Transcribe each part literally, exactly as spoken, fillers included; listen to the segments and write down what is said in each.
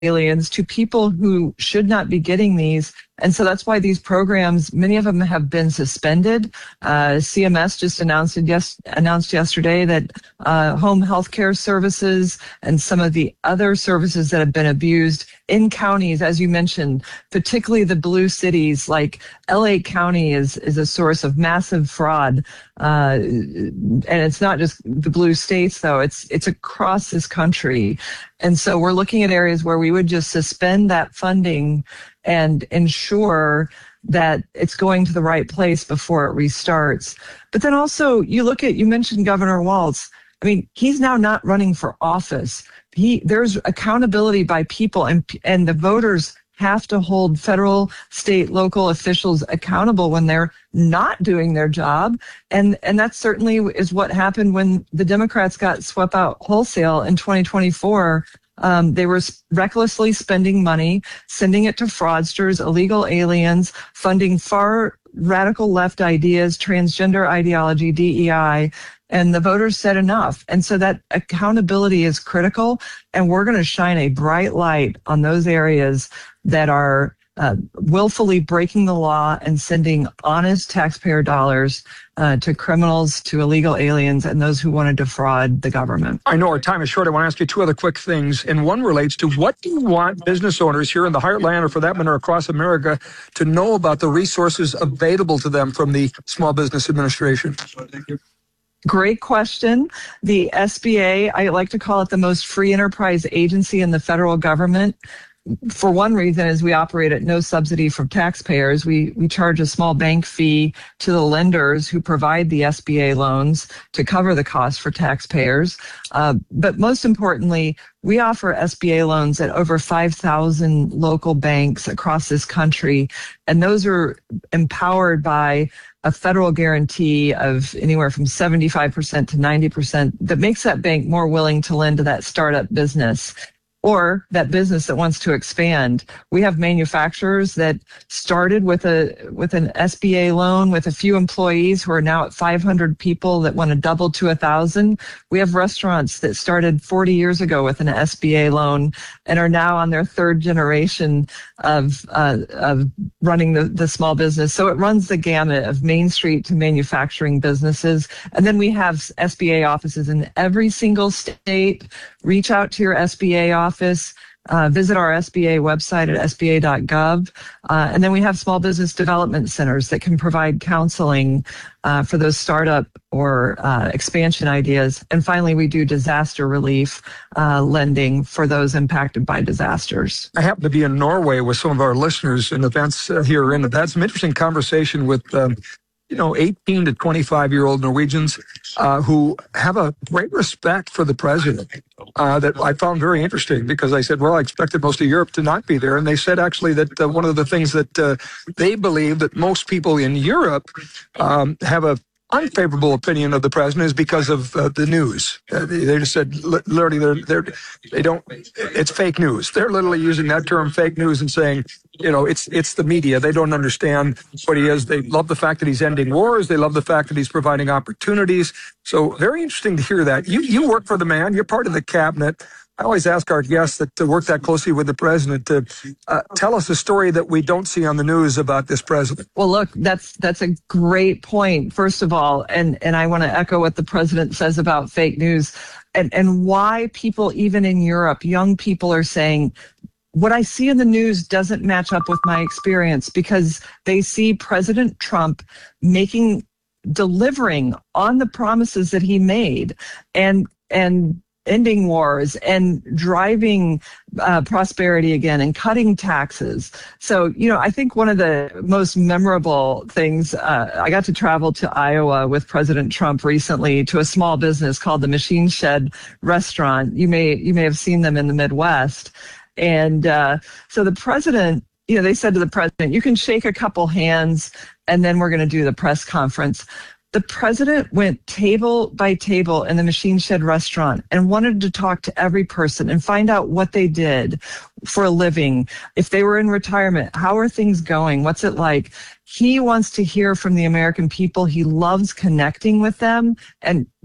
aliens to people who should not be getting these. And so that's why these programs, many of them have been suspended. Uh, C M S just announced it yes, announced yesterday that uh, home health care services and some of the other services that have been abused in counties, as you mentioned, particularly the blue cities like L A County is, is a source of massive fraud. Uh, and it's not just the blue states, though. It's, it's across this country. And so we're looking at areas where we would just suspend that funding and ensure that it's going to the right place before it restarts. But then also you look at, you mentioned Governor Walz. I mean, he's now not running for office. He, there's accountability by people, and, and the voters have to hold federal, state, local officials accountable when they're not doing their job. And, and that certainly is what happened when the Democrats got swept out wholesale in twenty twenty-four. Um, they were recklessly spending money, sending it to fraudsters, illegal aliens, funding far radical left ideas, transgender ideology, D E I, and the voters said enough. And so that accountability is critical, and we're going to shine a bright light on those areas that are uh, willfully breaking the law and sending honest taxpayer dollars uh, to criminals, to illegal aliens, and those who want to defraud the government. I know our time is short. I want to ask you two other quick things. And one relates to, what do you want business owners here in the Heartland, or for that matter across America, to know about the resources available to them from the Small Business Administration? Thank you. Great question. The S B A, I like to call it the most free enterprise agency in the federal government. For one reason is we operate at no subsidy from taxpayers. We we charge a small bank fee to the lenders who provide the S B A loans to cover the cost for taxpayers. Uh, but most importantly, we offer S B A loans at over five thousand local banks across this country, and those are empowered by a federal guarantee of anywhere from seventy-five percent to ninety percent that makes that bank more willing to lend to that startup business or that business that wants to expand. We have manufacturers that started with a with an S B A loan with a few employees who are now at five hundred people that want to double to one thousand. We have restaurants that started forty years ago with an S B A loan and are now on their third generation of uh, of running the, the small business. So it runs the gamut of Main Street to manufacturing businesses. And then we have S B A offices in every single state. Reach out to your S B A office. Uh, visit our S B A website at S B A dot gov. Uh, and then we have small business development centers that can provide counseling uh, for those startup or uh, expansion ideas. And finally, we do disaster relief uh, lending for those impacted by disasters. I happen to be in Norway with some of our listeners in events uh, here, and I've had some interesting conversation with um, you know, eighteen to twenty-five year old Norwegians uh, who have a great respect for the president uh, that I found very interesting, because I said, well, I expected most of Europe to not be there. And they said actually that uh, one of the things that uh, they believe that most people in Europe um, have a unfavorable opinion of the president is because of uh, the news. Uh, they, they just said, li- literally, they're, they're, they don't, it's fake news. They're literally using that term, fake news, and saying, you know, it's it's the media. They don't understand what he is. They love the fact that he's ending wars. They love the fact that he's providing opportunities. So very interesting to hear that. You you work for the man. You're part of the cabinet. I always ask our guests that to work that closely with the president to uh, tell us a story that we don't see on the news about this president. Well, look, that's that's a great point, first of all, and and I want to echo what the president says about fake news, and and why people, even in Europe, young people are saying, what I see in the news doesn't match up with my experience, because they see President Trump making, delivering on the promises that he made, and and ending wars and driving uh, prosperity again and cutting taxes. So, you know, I think one of the most memorable things, uh, I got to travel to Iowa with President Trump recently to a small business called the Machine Shed Restaurant. You may, you may have seen them in the Midwest. And uh, so the president, you know, they said to the president, you can shake a couple hands and then we're going to do the press conference. The president went table by table in the Machine Shed Restaurant and wanted to talk to every person and find out what they did for a living. If they were in retirement, how are things going? What's it like? He wants to hear from the American people. He loves connecting with them. And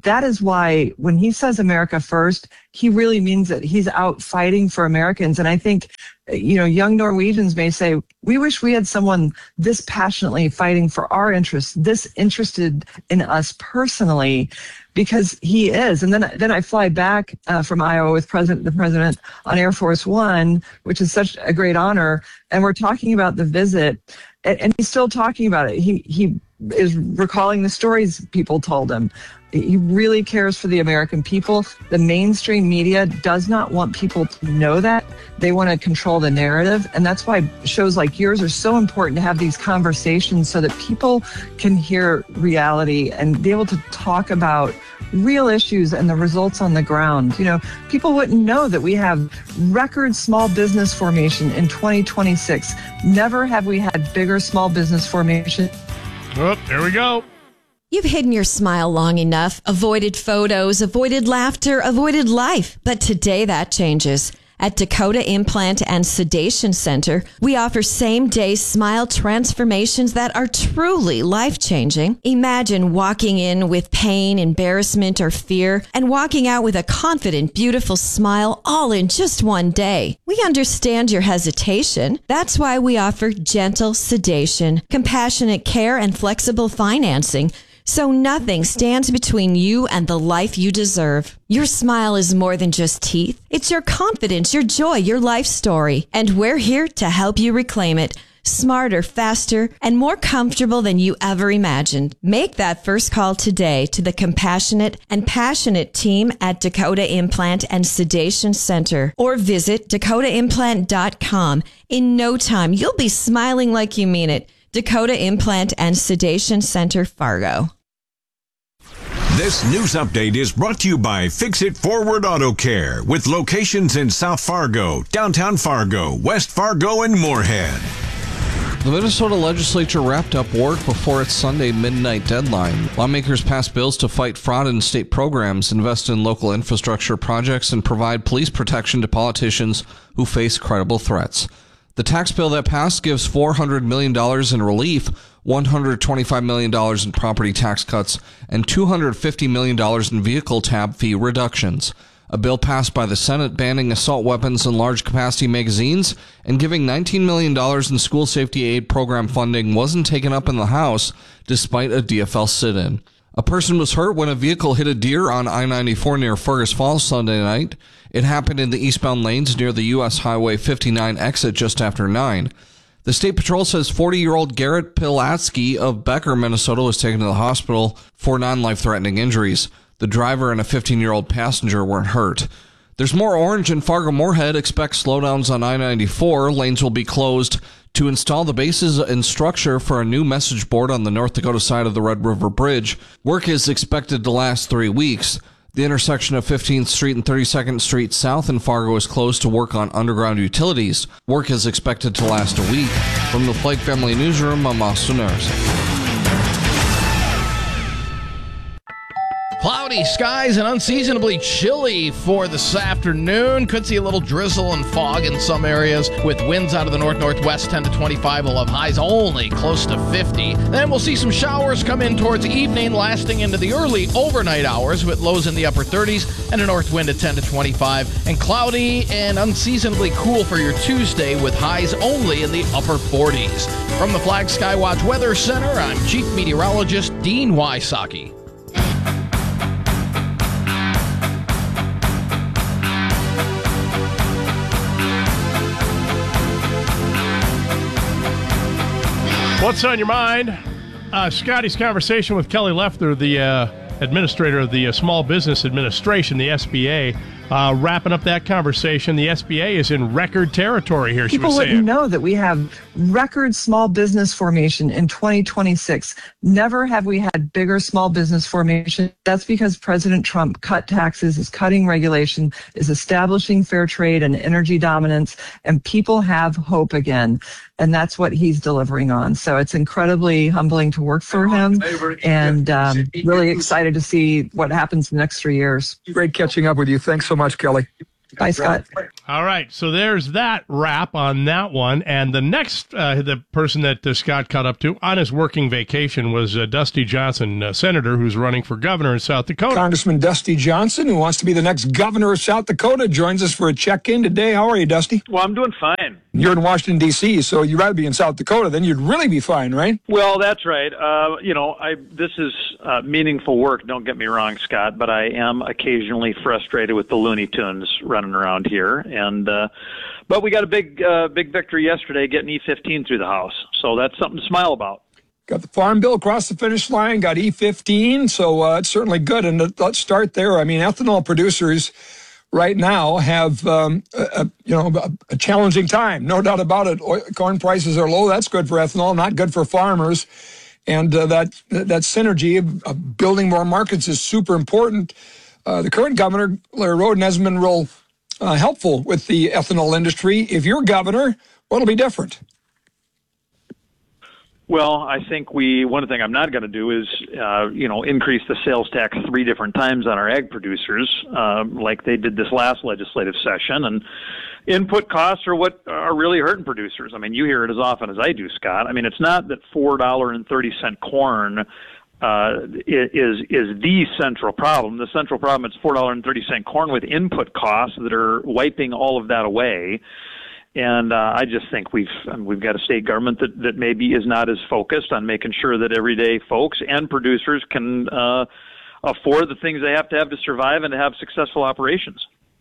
that is why when he says America first, he really means it. He's out fighting for Americans. And I think, you know, young Norwegians may say, we wish we had someone this passionately fighting for our interests, this interested in us personally, because he is. And then, then I fly back uh, from Iowa with President, the president on Air Force One, which is such a great honor. And we're talking about the visit, and, and he's still talking about it. He, he is recalling the stories people told him. He really cares for the American people. The mainstream media does not want people to know that. They want to control the narrative. And that's why shows like yours are so important to have these conversations so that people can hear reality and be able to talk about real issues and the results on the ground. You know, people wouldn't know that we have record small business formation in twenty twenty-six. Never have we had bigger small business formation. Oh, there we go. You've hidden your smile long enough, avoided photos, avoided laughter, avoided life. But today that changes. At Dakota Implant and Sedation Center, we offer same-day smile transformations that are truly life-changing. Imagine walking in with pain, embarrassment, or fear, and walking out with a confident, beautiful smile all in just one day. We understand your hesitation. That's why we offer gentle sedation, compassionate care, and flexible financing, so nothing stands between you and the life you deserve. Your smile is more than just teeth. It's your confidence, your joy, your life story. And we're here to help you reclaim it. Smarter, faster, and more comfortable than you ever imagined. Make that first call today to the compassionate and passionate team at Dakota Implant and Sedation Center, or visit dakota implant dot com. In no time, you'll be smiling like you mean it. Dakota Implant and Sedation Center, Fargo. This news update is brought to you by Fix It Forward Auto Care, with locations in South Fargo, downtown Fargo, West Fargo, and Moorhead. The Minnesota legislature wrapped up work before its Sunday midnight deadline. Lawmakers passed bills to fight fraud in state programs, invest in local infrastructure projects, and provide police protection to politicians who face credible threats. The tax bill that passed gives four hundred million dollars in relief, one hundred twenty-five million dollars in property tax cuts, and two hundred fifty million dollars in vehicle tab fee reductions. A bill passed by the Senate banning assault weapons and large-capacity magazines and giving nineteen million dollars in school safety aid program funding wasn't taken up in the House, despite a D F L sit-in. A person was hurt when a vehicle hit a deer on I ninety-four near Fergus Falls Sunday night. It happened in the eastbound lanes near the U S Highway fifty-nine exit just after nine. The State Patrol says forty-year-old Garrett Pilatsky of Becker, Minnesota, was taken to the hospital for non-life-threatening injuries. The driver and a fifteen-year-old passenger weren't hurt. There's more orange in Fargo-Moorhead. Expect slowdowns on I ninety-four. Lanes will be closed to install the bases and structure for a new message board on the North Dakota side of the Red River Bridge. Work is expected to last three weeks. The intersection of fifteenth Street and thirty-second Street South in Fargo is closed to work on underground utilities. Work is expected to last a week. From the Flake Family Newsroom, I'm Austin Earls. Cloudy skies and unseasonably chilly for this afternoon. Could see a little drizzle and fog in some areas with winds out of the north-northwest, ten to twenty-five. We'll have highs only close to fifty. Then we'll see some showers come in towards evening, lasting into the early overnight hours with lows in the upper thirties and a north wind at ten to twenty-five. And cloudy and unseasonably cool for your Tuesday with highs only in the upper forties. From the Flag Skywatch Weather Center, I'm Chief Meteorologist Dean Wysocki. What's on your mind? Uh, Scotty's conversation with Kelly Leffler, the uh, administrator of the uh, Small Business Administration, the S B A. Uh, wrapping up that conversation, the S B A is in record territory here, she People was saying. wouldn't know that we have record small business formation in twenty twenty-six. Never have we had bigger small business formation. That's because President Trump cut taxes, is cutting regulation, is establishing fair trade and energy dominance, and people have hope again. And that's what he's delivering on. So it's incredibly humbling to work for him, and um, really excited to see what happens in the next three years. Great catching up with you. Thanks so much, Kelly. Bye, Scott. All right, so there's that wrap on that one. And the next, uh, the person that uh, Scott caught up to on his working vacation was uh, Dusty Johnson, uh, senator who's running for governor in South Dakota. Congressman Dusty Johnson, who wants to be the next governor of South Dakota, joins us for a check-in today. How are you, Dusty? Well, I'm doing fine. You're in Washington, D C, so you'd rather be in South Dakota, then you'd really be fine, right? Well, that's right. Uh, you know, I this is uh, meaningful work, don't get me wrong, Scott, but I am occasionally frustrated with the Looney Tunes running around here. And uh, but we got a big uh, big victory yesterday getting E fifteen through the House, so that's something to smile about. Got the Farm Bill across the finish line, got E fifteen, so uh, it's certainly good. And let's start there. I mean, ethanol producers right now have um, a, you know a, a challenging time, no doubt about it. Oil, corn prices are low. That's good for ethanol, not good for farmers. And uh, that that synergy of, of building more markets is super important. Uh, the current governor, Larry Roden, hasn't been real uh, helpful with the ethanol industry. If you're governor, what'll be different? Well, I think we one thing I'm not going to do is, uh, you know, increase the sales tax three different times on our ag producers, uh, like they did this last legislative session. And input costs are what are really hurting producers. I mean, you hear it as often as I do, Scott. I mean, it's not that four dollars and thirty cents corn uh, is is the central problem. The central problem is four dollars and thirty cents corn with input costs that are wiping all of that away. And uh, I just think we've we've got a state government that, that maybe is not as focused on making sure that everyday folks and producers can uh, afford the things they have to have to survive and to have successful operations.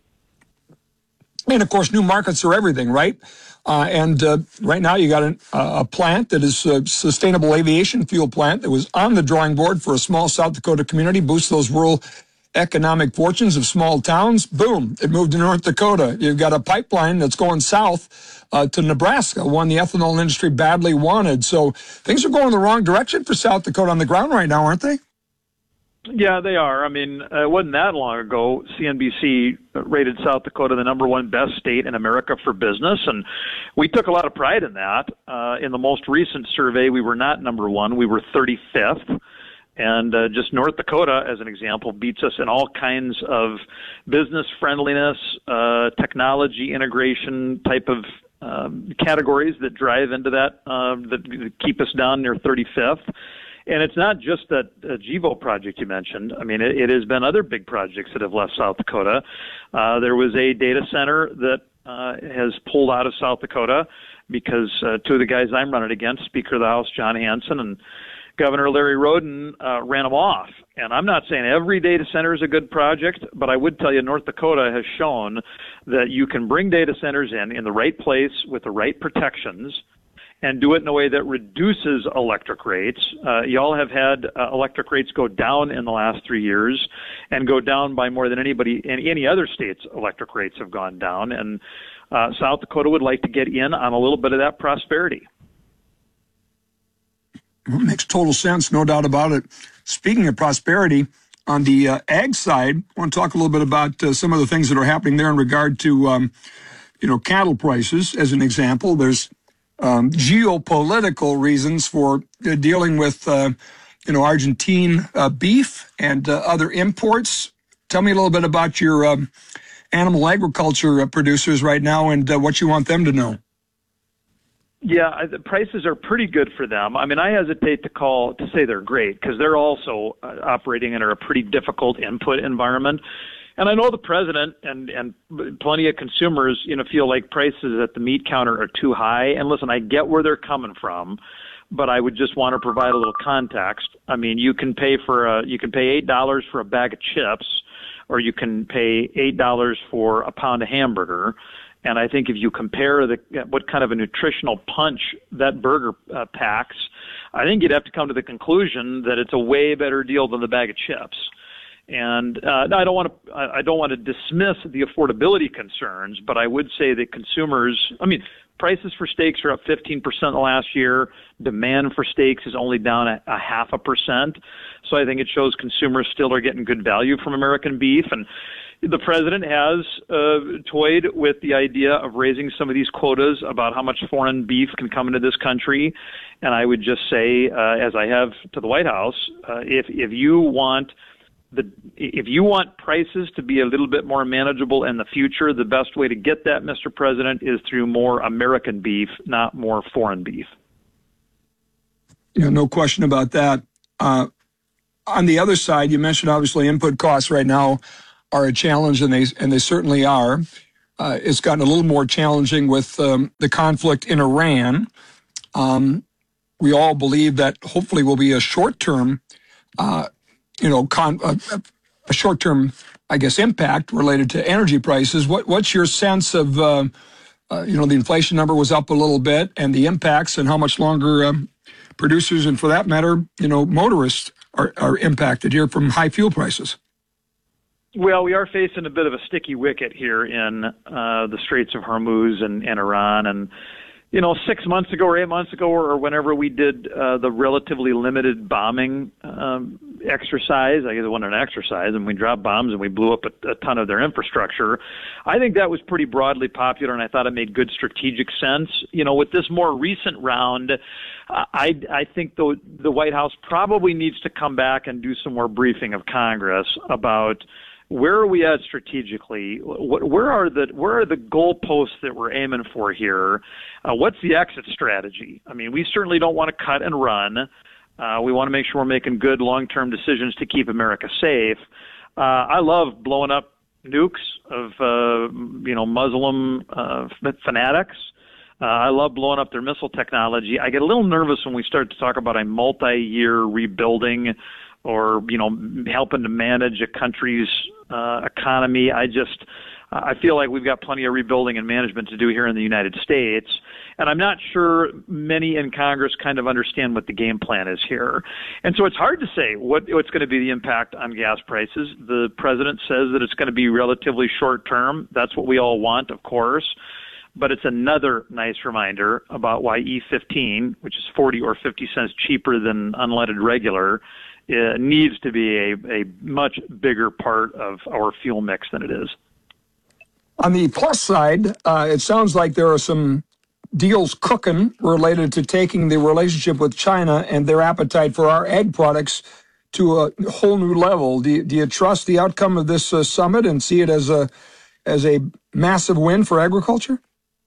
And, of course, new markets are everything, right? Uh, and uh, right now you got an, uh, a plant that is a sustainable aviation fuel plant that was on the drawing board for a small South Dakota community, boost those rural economic fortunes of small towns. Boom, it moved to North Dakota. You've got a pipeline that's going south uh, to Nebraska, one the ethanol industry badly wanted. So things are going the wrong direction for South Dakota on the ground right now, aren't they? Yeah, they are. I mean, uh, it wasn't that long ago, C N B C rated South Dakota the number one best state in America for business, and we took a lot of pride in that. Uh, in the most recent survey, we were not number one. We were thirty-fifth. And uh, just North Dakota, as an example, beats us in all kinds of business friendliness, uh, technology integration type of um, categories that drive into that, uh, that keep us down near thirty-fifth. And it's not just that uh, GEVO project you mentioned. I mean, it, it has been other big projects that have left South Dakota. Uh, there was a data center that uh, has pulled out of South Dakota because uh, two of the guys I'm running against, Speaker of the House John Hanson and Governor Larry Roden, uh, ran them off. And I'm not saying every data center is a good project, but I would tell you North Dakota has shown that you can bring data centers in in the right place with the right protections and do it in a way that reduces electric rates. Uh, y'all have had uh, electric rates go down in the last three years and go down by more than anybody in any other state's electric rates have gone down. And uh, South Dakota would like to get in on a little bit of that prosperity. Well, it makes total sense, no doubt about it. Speaking of prosperity, on the uh, ag side, I want to talk a little bit about uh, some of the things that are happening there in regard to, um, you know, cattle prices. As an example, there's um, geopolitical reasons for uh, dealing with, uh, you know, Argentine uh, beef and uh, other imports. Tell me a little bit about your um, animal agriculture uh, producers right now and uh, what you want them to know. Yeah, the prices are pretty good for them. I mean, I hesitate to call to say they're great because they're also uh, operating under a pretty difficult input environment. And I know the president and and plenty of consumers, you know, feel like prices at the meat counter are too high. And listen, I get where they're coming from, but I would just want to provide a little context. I mean, you can pay for a you can pay eight dollars for a bag of chips, or you can pay eight dollars for a pound of hamburger. And I think if you compare the what kind of a nutritional punch that burger uh, packs, I think you'd have to come to the conclusion that it's a way better deal than the bag of chips. And uh, I don't want to I don't want to dismiss the affordability concerns, but I would say that consumers, I mean, prices for steaks are up fifteen percent in the last year. Demand for steaks is only down a, a half a percent. So I think it shows consumers still are getting good value from American beef. And the president has uh, toyed with the idea of raising some of these quotas about how much foreign beef can come into this country. And I would just say, uh, as I have to the White House, uh, if if you want the if you want prices to be a little bit more manageable in the future, the best way to get that, Mister President, is through more American beef, not more foreign beef. Yeah, no question about that. Uh, on the other side, you mentioned obviously input costs right now are a challenge, and they and they certainly are. Uh, it's gotten a little more challenging with um, the conflict in Iran. Um, we all believe that hopefully will be a short-term, uh, you know, con- a, a short-term, I guess, impact related to energy prices. What what's your sense of, uh, uh, you know, the inflation number was up a little bit, and the impacts, and how much longer um, producers, and for that matter, you know, motorists are, are impacted here from high fuel prices? Well, we are facing a bit of a sticky wicket here in uh, the Straits of Hormuz and, and Iran. And, you know, six months ago or eight months ago or whenever we did uh, the relatively limited bombing um, exercise, I guess it wasn't an exercise, and we dropped bombs and we blew up a, a ton of their infrastructure. I think that was pretty broadly popular, and I thought it made good strategic sense. You know, with this more recent round, I, I think the, the White House probably needs to come back and do some more briefing of Congress about where are we at strategically? Where are the where are the goalposts that we're aiming for here? Uh, what's the exit strategy? I mean, we certainly don't want to cut and run. Uh, we want to make sure we're making good long-term decisions to keep America safe. Uh, I love blowing up nukes of uh, you know Muslim uh, fanatics. Uh, I love blowing up their missile technology. I get a little nervous when we start to talk about a multi-year rebuilding or, you know, helping to manage a country's uh, economy. I just, I feel like we've got plenty of rebuilding and management to do here in the United States. And I'm not sure many in Congress kind of understand what the game plan is here. And so it's hard to say what, what's going to be the impact on gas prices. The president says that it's going to be relatively short term. That's what we all want, of course. But it's another nice reminder about why E fifteen, which is forty or fifty cents cheaper than unleaded regular, uh, needs to be a, a much bigger part of our fuel mix than it is. On the plus side, uh, it sounds like there are some deals cooking related to taking the relationship with China and their appetite for our ag products to a whole new level. Do you, do you trust the outcome of this uh, summit and see it as a as a massive win for agriculture?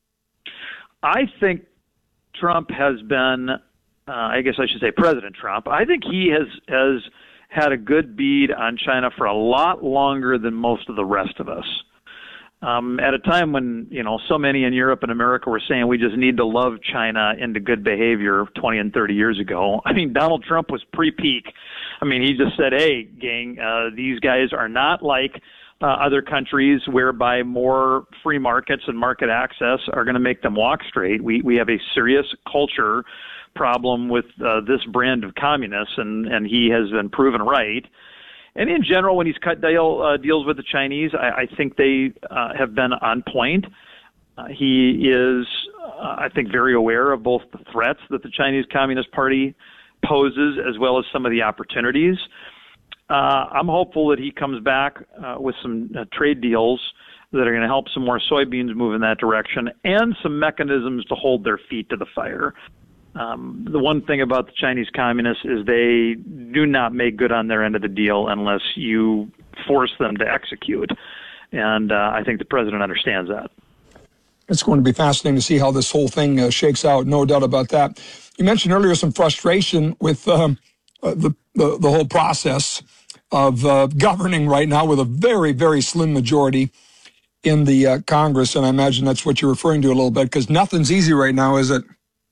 I think Trump has been, uh, I guess I should say President Trump, I think he has, has had a good bead on China for a lot longer than most of the rest of us. Um, at a time when, you know, so many in Europe and America were saying we just need to love China into good behavior twenty and thirty years ago. I mean, Donald Trump was pre-peak. I mean, he just said, hey, gang, uh, these guys are not like Uh, other countries whereby more free markets and market access are going to make them walk straight. We we have a serious culture problem with uh, this brand of communists, and, and he has been proven right. And in general, when he's cut deal, uh, deals with the Chinese, I, I think they uh, have been on point. Uh, he is, uh, I think, very aware of both the threats that the Chinese Communist Party poses as well as some of the opportunities. Uh, I'm hopeful that he comes back uh, with some uh, trade deals that are going to help some more soybeans move in that direction and some mechanisms to hold their feet to the fire. Um, the one thing about the Chinese communists is they do not make good on their end of the deal unless you force them to execute. And uh, I think the president understands that. It's going to be fascinating to see how this whole thing uh, shakes out, no doubt about that. You mentioned earlier some frustration with um, uh, the, the, the whole process of uh, governing right now with a very, very slim majority in the uh, Congress. And I imagine that's what you're referring to a little bit, because nothing's easy right now, is it?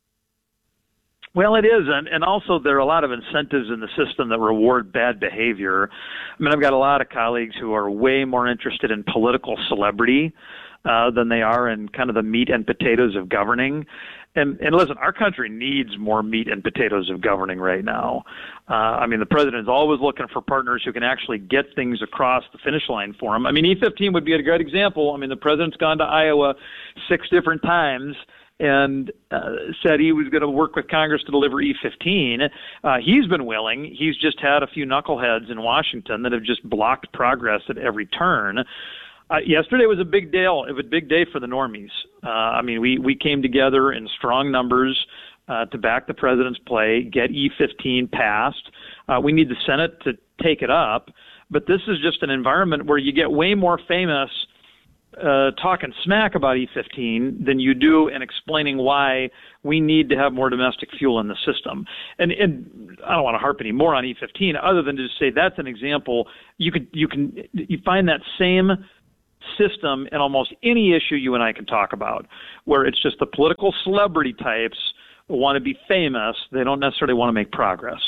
Well, it is, and, and also there are a lot of incentives in the system that reward bad behavior. I mean, I've got a lot of colleagues who are way more interested in political celebrity uh, than they are in kind of the meat and potatoes of governing. And, and listen, our country needs more meat and potatoes of governing right now. Uh, I mean, the president is always looking for partners who can actually get things across the finish line for him. I mean, E fifteen would be a great example. I mean, the president's gone to Iowa six different times and uh, said he was going to work with Congress to deliver E fifteen. Uh, he's been willing. He's just had a few knuckleheads in Washington that have just blocked progress at every turn. Uh, yesterday was a big day. It was a big day for the normies. Uh, I mean, we, we came together in strong numbers uh, to back the president's play, get E fifteen passed. Uh, we need the Senate to take it up. but this is just an environment where you get way more famous uh, talking smack about E fifteen than you do in explaining why we need to have more domestic fuel in the system. And, and I don't want to harp any more on E fifteen other than to just say that's an example. You could you can you find that same system in almost any issue you and I can talk about, where it's just the political celebrity types who want to be famous. They don't necessarily want to make progress.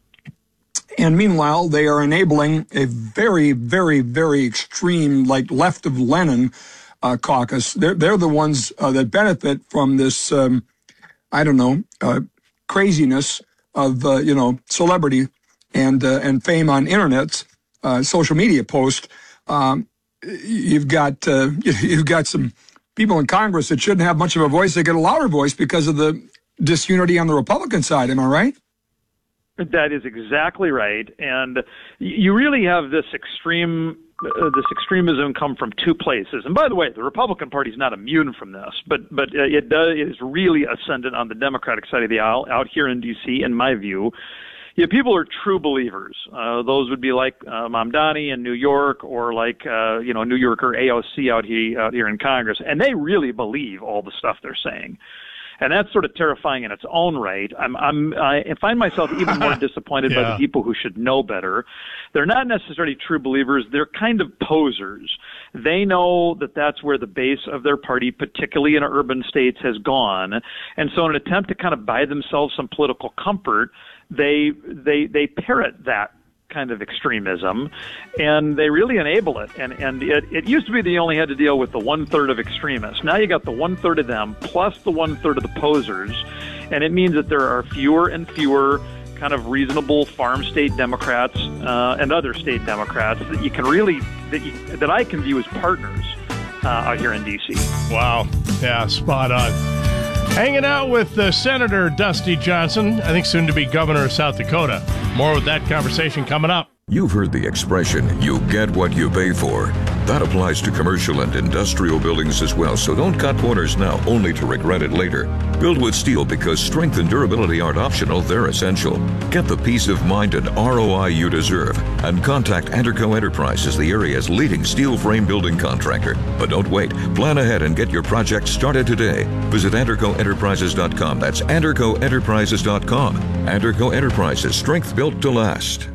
And meanwhile, they are enabling a very, very, very extreme, like left of Lenin uh, caucus. They're, they're the ones uh, that benefit from this, um, I don't know, uh, craziness of, uh, you know, celebrity and uh, and fame on internet, uh, social media posts. Um, you've got uh, you've got some people in Congress that shouldn't have much of a voice. They get a louder voice because of the disunity on the Republican side. Am I right? That is exactly right, and you really have this extreme, uh, this extremism come from two places. And by the way, the Republican Party is not immune from this, but but it does it is really ascendant on the Democratic side of the aisle out here in D C. In my view, yeah, people are true believers. Uh, those would be like uh, Mamdani in New York, or like uh, you know New Yorker A O C out here out here in Congress, and they really believe all the stuff they're saying. And that's sort of terrifying in its own right. I'm, I'm, I find myself even more disappointed yeah. by the people who should know better. They're not necessarily true believers. They're kind of posers. They know that that's where the base of their party, particularly in urban states, has gone. And so in an attempt to kind of buy themselves some political comfort, they, they, they parrot that kind of extremism, and they really enable it. And and it, it used to be that you only had to deal with the one-third of extremists. Now you got the one-third of them plus the one-third of the posers, and it means that there are fewer and fewer kind of reasonable farm state Democrats uh, and other state Democrats that you can really, that, you, that I can view as partners uh, out here in D C. Wow. Yeah, spot on. Hanging out with uh, Senator Dusty Johnson, I think soon to be governor of South Dakota. More with that conversation coming up. You've heard the expression, you get what you pay for. That applies to commercial and industrial buildings as well, so don't cut corners now, only to regret it later. Build with steel because strength and durability aren't optional, they're essential. Get the peace of mind and R O I you deserve, and contact Anderco Enterprises, the area's leading steel frame building contractor. But don't wait. Plan ahead and get your project started today. Visit Anderco Enterprises dot com. That's Anderco Enterprises dot com. Anderco Enterprises, strength built to last.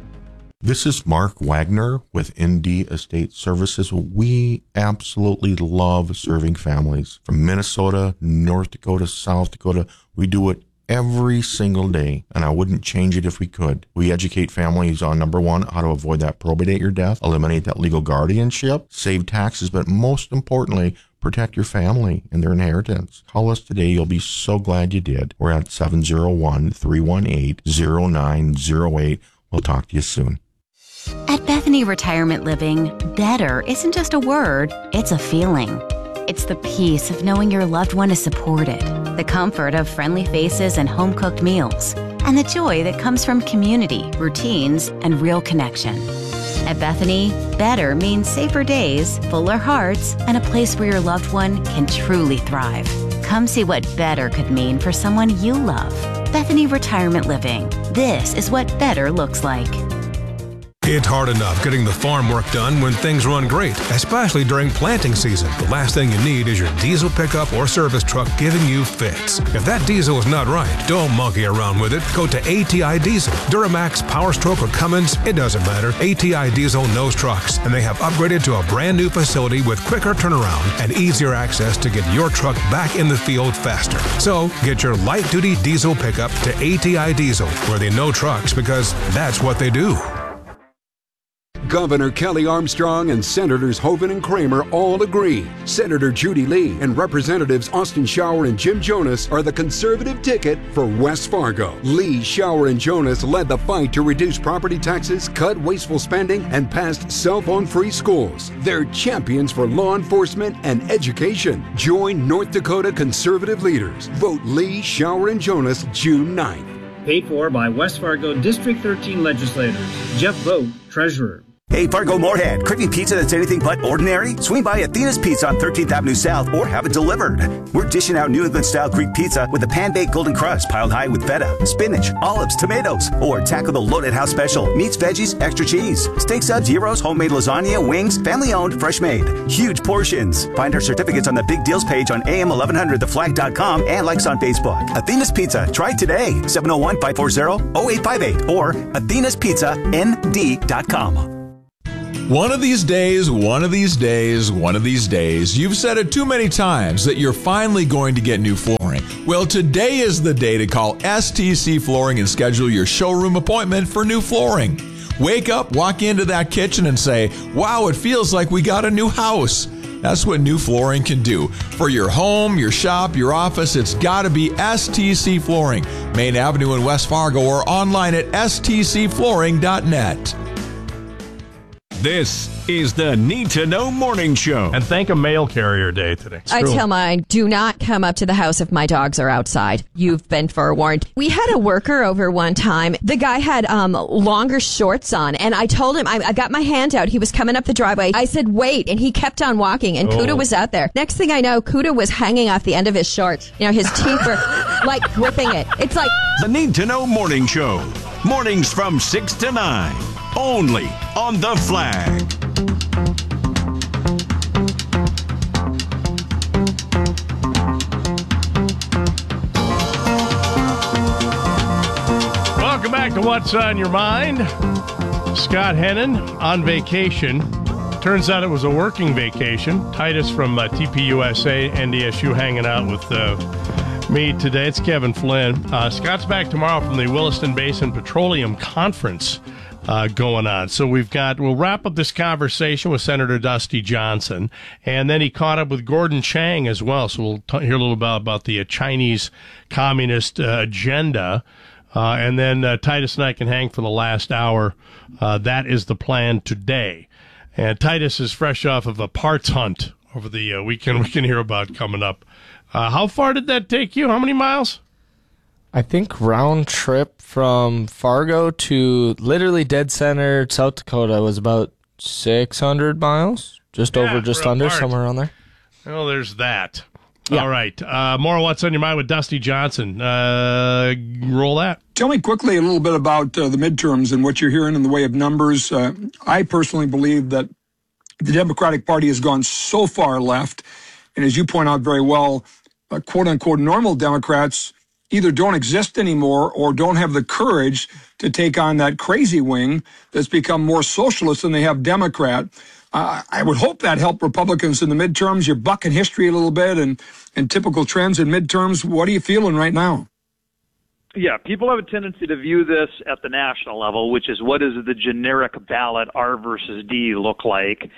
This is Mark Wagner with N D Estate Services. We absolutely love serving families from Minnesota, North Dakota, South Dakota. We do it every single day, and I wouldn't change it if we could. We educate families on, number one, how to avoid that probate your death, eliminate that legal guardianship, save taxes, but most importantly, protect your family and their inheritance. Call us today. You'll be so glad you did. We're at seven oh one, three one eight, oh nine oh eight. We'll talk to you soon. At Bethany Retirement Living, better isn't just a word, it's a feeling. It's the peace of knowing your loved one is supported, the comfort of friendly faces and home-cooked meals, and the joy that comes from community, routines, and real connection. At Bethany, better means safer days, fuller hearts, and a place where your loved one can truly thrive. Come see what better could mean for someone you love. Bethany Retirement Living. This is what better looks like. It's hard enough getting the farm work done when things run great, especially during planting season. The last thing you need is your diesel pickup or service truck giving you fits. If that diesel is not right, don't monkey around with it. Go to A T I Diesel. Duramax, Power Stroke, or Cummins, it doesn't matter. A T I Diesel knows trucks, and they have upgraded to a brand new facility with quicker turnaround and easier access to get your truck back in the field faster. So get your light-duty diesel pickup to A T I Diesel, where they know trucks because that's what they do. Governor Kelly Armstrong and Senators Hoeven and Kramer all agree. Senator Judy Lee and Representatives Austin Shower and Jim Jonas are the conservative ticket for West Fargo. Lee, Shower, and Jonas led the fight to reduce property taxes, cut wasteful spending, and passed cell phone-free schools. They're champions for law enforcement and education. Join North Dakota conservative leaders. Vote Lee, Shower, and Jonas June ninth. Paid for by West Fargo District thirteen legislators. Jeff Vogt, Treasurer. Hey, Fargo Moorhead, craving pizza that's anything but ordinary? Swing by Athena's Pizza on thirteenth Avenue South or have it delivered. We're dishing out New England-style Greek pizza with a pan-baked golden crust piled high with feta, spinach, olives, tomatoes. Or tackle the loaded house special, meats, veggies, extra cheese, steak subs, gyros, homemade lasagna, wings, family-owned, fresh-made. Huge portions. Find our certificates on the Big Deals page on A M eleven hundred the flag dot com and likes on Facebook. Athena's Pizza. Try it today. seven oh one, five four zero, oh eight five eight or athenas pizza n d dot com. One of these days, one of these days, one of these days, you've said it too many times that you're finally going to get new flooring. Well, today is the day to call S T C Flooring and schedule your showroom appointment for new flooring. Wake up, walk into that kitchen and say, wow, it feels like we got a new house. That's what new flooring can do. For your home, your shop, your office, it's got to be S T C Flooring. Main Avenue in West Fargo or online at s t c flooring dot net. This is the Need to Know Morning Show. And thank a mail carrier day today. I tell mine, do not come up to the house if my dogs are outside. You've been forewarned. We had a worker over one time. The guy had um longer shorts on, and I told him, I, I got my hand out. He was coming up the driveway. I said, wait, and he kept on walking, and oh. Kuda was out there. Next thing I know, Kuda was hanging off the end of his shorts. You know, his teeth were like gripping it. It's like... The Need to Know Morning Show. Mornings from six to nine. Only on The Flag. Welcome back to What's on Your Mind. Scott Hennon on vacation. Turns out it was a working vacation. Titus from uh, T P U S A, N D S U, hanging out with uh, me today. It's Kevin Flynn. Uh, Scott's back tomorrow from the Williston Basin Petroleum Conference. Uh, going on. So we've got, we'll wrap up this conversation with Senator Dusty Johnson, and then he caught up with Gordon Chang as well. So we'll t- hear a little about, about the uh, Chinese Communist uh, agenda, uh, and then uh, Titus and I can hang for the last hour. Uh, that is the plan today. And Titus is fresh off of a parts hunt over the uh, weekend we can hear about coming up. Uh, how far did that take you? How many miles? I think round trip from Fargo to literally dead center South Dakota was about six hundred miles, just yeah, over, just under, apart. somewhere around there. Well, there's that. Yeah. All right. Uh, more What's on Your Mind with Dusty Johnson. Uh, roll that. Tell me quickly a little bit about uh, the midterms and what you're hearing in the way of numbers. Uh, I personally believe that the Democratic Party has gone so far left, and as you point out very well, uh, quote-unquote normal Democrats either don't exist anymore or don't have the courage to take on that crazy wing that's become more socialist than they have Democrat. Uh, I would hope that helped Republicans in the midterms. You're bucking history a little bit and, and typical trends in midterms. What are you feeling right now? Yeah, people have a tendency to view this at the national level, which is what does the generic ballot R versus D look like?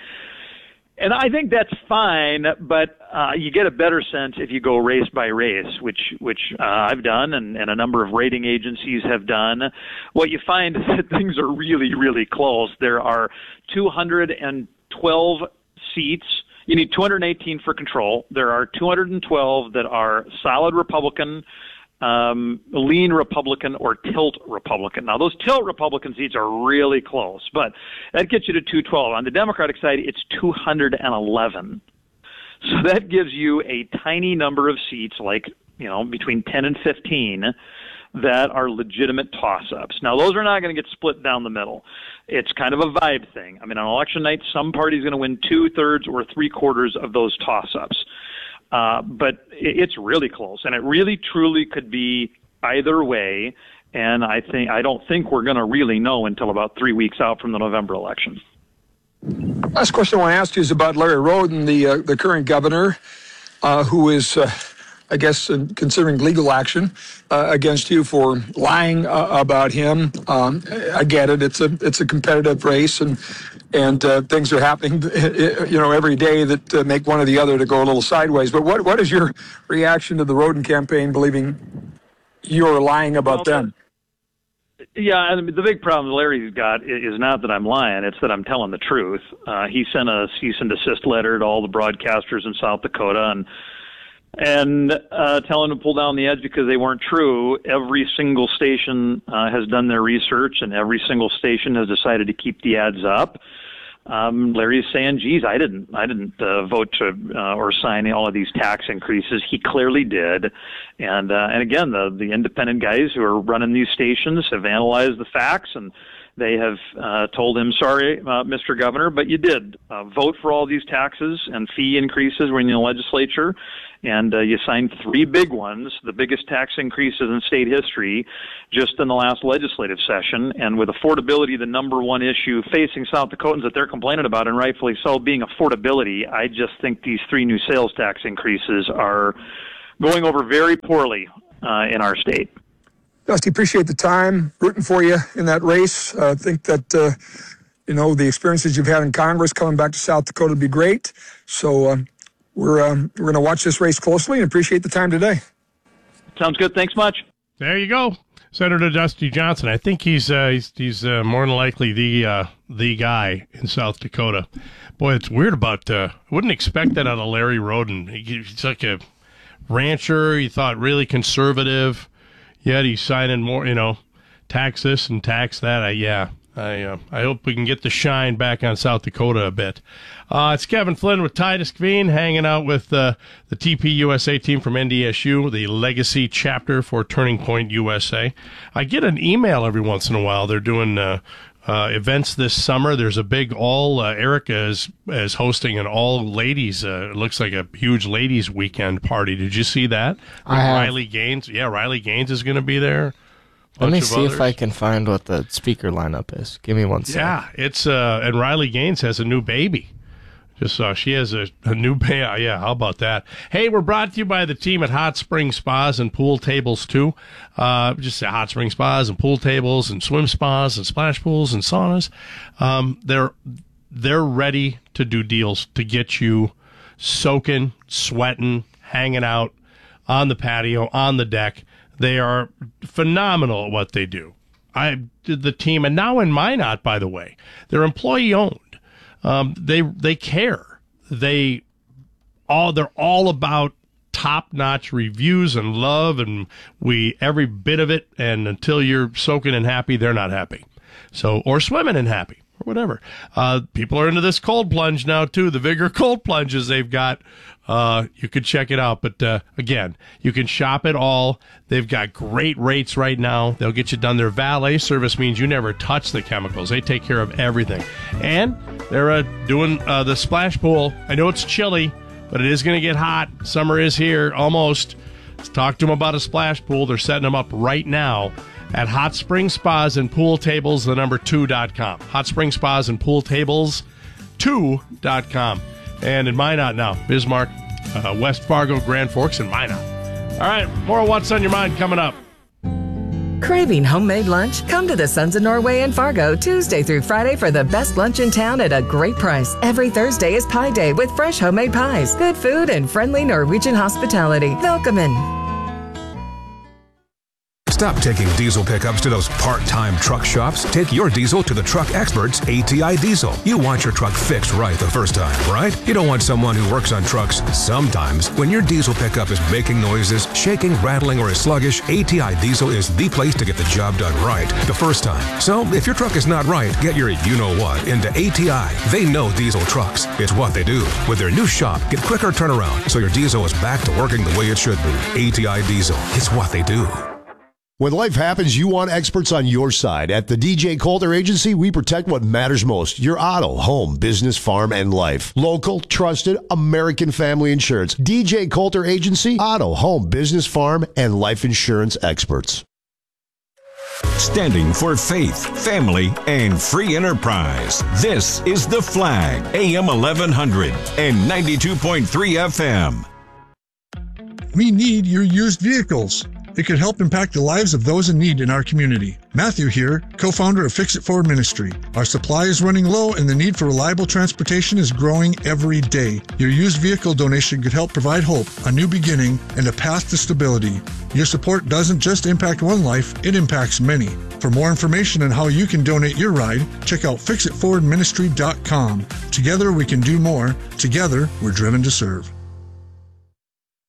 And I think that's fine, but uh, you get a better sense if you go race by race, which which uh, I've done and, and a number of rating agencies have done. What you find is that things are really, really close. There are two hundred twelve seats. You need two hundred eighteen for control. There are two hundred twelve that are solid Republican, Um, lean Republican or tilt Republican. Now, those tilt Republican seats are really close, but that gets you to two twelve. On the Democratic side, it's two hundred eleven. So that gives you a tiny number of seats, like, you know, between ten and fifteen, that are legitimate toss-ups. Now, those are not going to get split down the middle. It's kind of a vibe thing. I mean, on election night, some party's going to win two-thirds or three-quarters of those toss-ups. Uh, but it's really close, and it really, truly could be either way. And I think I don't think we're going to really know until about three weeks out from the November election. Last question I want to ask you is about Larry Roden, the uh, the current governor, uh, who is, uh, I guess, uh, considering legal action uh, against you for lying uh, about him. Um, I get it; it's a it's a competitive race, and. And uh, things are happening, you know, every day that uh, make one or the other to go a little sideways. But what what is your reaction to the Roden campaign believing you're lying about well, them? Yeah, and the big problem Larry's got is not that I'm lying; it's that I'm telling the truth. Uh, he sent a cease and desist letter to all the broadcasters in South Dakota, and and uh, tell them to pull down the ads because they weren't true. Every single station uh, has done their research, and every single station has decided to keep the ads up. Um, Larry's saying, geez, I didn't, I didn't uh, vote to uh, or sign all of these tax increases. He clearly did. And, uh, and again, the, the independent guys who are running these stations have analyzed the facts, and they have uh, told him, sorry, uh, Mister Governor, but you did uh, vote for all these taxes and fee increases when you're in the legislature. And uh, you signed three big ones, the biggest tax increases in state history, just in the last legislative session. And with affordability, the number one issue facing South Dakotans that they're complaining about, and rightfully so, being affordability, I just think these three new sales tax increases are going over very poorly uh, in our state. Dusty, appreciate the time, rooting for you in that race. I uh, think that, uh, you know, the experiences you've had in Congress coming back to South Dakota would be great. So, um, We're um, we're going to watch this race closely and appreciate the time today. Sounds good. Thanks much. There you go, Senator Dusty Johnson. I think he's uh, he's, he's uh, more than likely the uh, the guy in South Dakota. Boy, it's weird about. Uh, I wouldn't expect that out of Larry Roden. He, he's like a rancher. He thought really conservative, yet he's signing more. You know, tax this and tax that. I, yeah. I uh, I hope we can get the shine back on South Dakota a bit. Uh, it's Kevin Flynn with Titus Kveen, hanging out with uh, the T P U S A team from N D S U, the legacy chapter for Turning Point U S A. I get an email every once in a while. They're doing uh, uh, events this summer. There's a big all, uh, Erica is, is hosting an all-ladies, uh, it looks like a huge ladies weekend party. Did you see that? I have. Riley Gaines. Yeah, Riley Gaines is going to be there. Let me see others. if I can find what the speaker lineup is. Give me one second. Yeah, it's uh, and Riley Gaines has a new baby. Just saw she has a, a new baby. Yeah, how about that? Hey, we're brought to you by the team at Hot Spring Spas and Pool Tables too. Uh, just say Hot Spring Spas and Pool Tables and swim spas and splash pools and saunas. Um, they're they're ready to do deals to get you soaking, sweating, hanging out on the patio, on the deck. They are phenomenal at what they do. I did the team, and now in Minot, by the way, they're employee owned. Um, they they care. They all they're all about top notch reviews and love, and we every bit of it. And until you're soaking and happy, they're not happy. So or swimming and happy or whatever. Uh, people are into this cold plunge now too. The Vigor cold plunges they've got. Uh, you could check it out. But, uh, again, you can shop it all. They've got great rates right now. They'll get you done. Their valet service means you never touch the chemicals. They take care of everything. And they're uh, doing uh, the splash pool. I know it's chilly, but it is going to get hot. Summer is here almost. Let's talk to them about a splash pool. They're setting them up right now at Hot Spring Spas and Pool Tables, the number two dot com. Hot Spring Spas and Pool Tables two dot com. And in Minot now, Bismarck, uh, West Fargo, Grand Forks, and Minot. All right, more What's on Your Mind coming up. Craving homemade lunch? Come to the Sons of Norway in Fargo Tuesday through Friday for the best lunch in town at a great price. Every Thursday is Pie Day with fresh homemade pies, good food, and friendly Norwegian hospitality. Welcome. Stop taking diesel pickups to those part-time truck shops. Take your diesel to the truck experts, A T I Diesel. You want your truck fixed right the first time, right? You don't want someone who works on trucks sometimes. When your diesel pickup is making noises, shaking, rattling, or is sluggish, A T I Diesel is the place to get the job done right the first time. So if your truck is not right, get your you-know-what into A T I. They know diesel trucks. It's what they do. With their new shop, get quicker turnaround so your diesel is back to working the way it should be. A T I Diesel. It's what they do. When life happens, you want experts on your side. At the D J Coulter Agency, we protect what matters most. Your auto, home, business, farm, and life. Local, trusted, American family insurance. D J Coulter Agency, auto, home, business, farm, and life insurance experts. Standing for faith, family, and free enterprise. This is The Flag, A M eleven hundred and ninety-two point three F M. We need your used vehicles. It could help impact the lives of those in need in our community. Matthew here, co-founder of Fix It Forward Ministry. Our supply is running low and the need for reliable transportation is growing every day. Your used vehicle donation could help provide hope, a new beginning, and a path to stability. Your support doesn't just impact one life, it impacts many. For more information on how you can donate your ride, check out fix it forward ministry dot com. Together we can do more. Together we're driven to serve. Oh,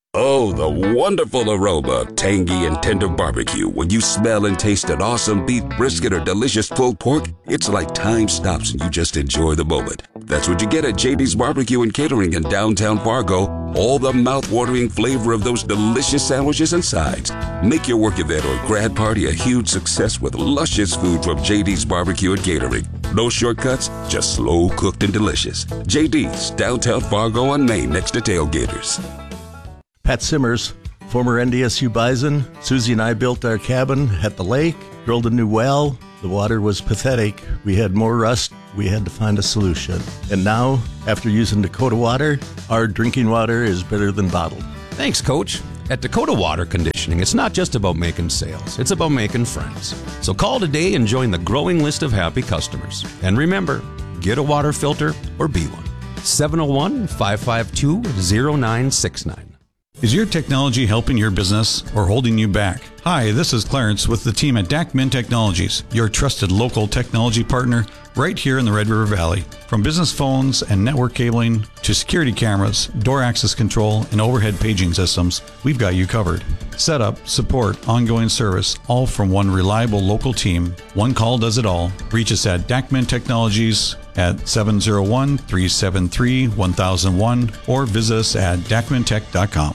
Oh, the wonderful aroma of tangy and tender barbecue. When you smell and taste an awesome beef brisket or delicious pulled pork, it's like time stops and you just enjoy the moment. That's what you get at J D's Barbecue and Catering in downtown Fargo. All the mouth-watering flavor of those delicious sandwiches and sides. Make your work event or grad party a huge success with luscious food from J D's Barbecue and Catering. No shortcuts, just slow cooked and delicious. J D's, downtown Fargo on Main, next to Tailgaters. Pat Simmers, former N D S U Bison. Susie and I built our cabin at the lake, drilled a new well. The water was pathetic. We had more rust. We had to find a solution. And now, after using Dakota Water, our drinking water is better than bottled. Thanks, Coach. At Dakota Water Conditioning, it's not just about making sales, it's about making friends. So call today and join the growing list of happy customers. And remember, get a water filter or be one. seven oh one, five five two, oh nine six nine. Is your technology helping your business or holding you back? Hi, this is Clarence with the team at Dacmin Technologies, your trusted local technology partner right here in the Red River Valley. From business phones and network cabling to security cameras, door access control, and overhead paging systems, we've got you covered. Setup, support, ongoing service, all from one reliable local team. One call does it all. Reach us at Dacmin Technologies at seven oh one, three seven three, one thousand one or visit us at dacmin tech dot com.